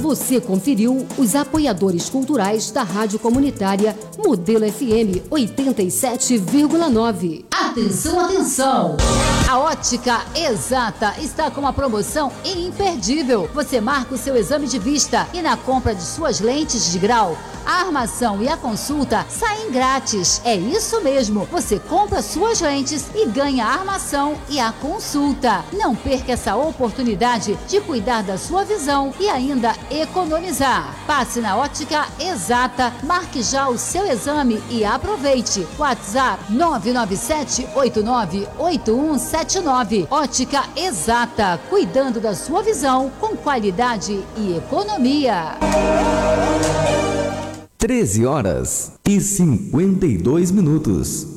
Você conferiu os apoiadores culturais da Rádio Comunitária Modelo FM 87,9. Atenção, atenção! A Ótica Exata está com uma promoção imperdível. Você marca o seu exame de vista e na compra de suas lentes de grau, a armação e a consulta saem grátis. É isso mesmo, você compra suas lentes e ganha a armação e a consulta. Não perca essa oportunidade de cuidar da sua visão e ainda economizar. Passe na Ótica Exata, marque já o seu exame e aproveite. WhatsApp 997-898179. Ótica Exata, cuidando da sua visão com qualidade e economia. 13h52.